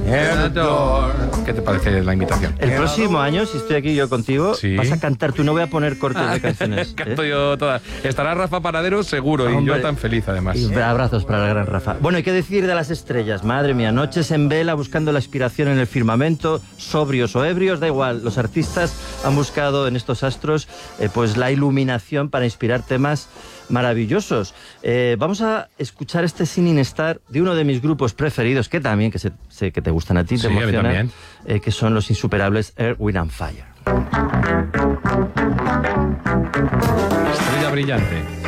¿Qué te parece la invitación? El próximo año, si estoy aquí yo contigo, Sí. vas a cantar. Tú no voy a poner cortes de canciones. Canto yo todas. Estará Rafa Panadero seguro. Hombre. Y yo tan feliz además. Y abrazos para el gran Rafa. Bueno, hay que decir de las estrellas. Madre mía, noches en vela buscando la inspiración en el firmamento, sobrios o ebrios, da igual. Los artistas han buscado en estos astros pues la iluminación para inspirar temas maravillosos. Vamos a escuchar este Singing Star de uno de mis grupos preferidos, que también que sé que te gustan a ti, te Sí, a mí emocionan, también. que son los insuperables Earth, Wind and Fire. Estrella brillante.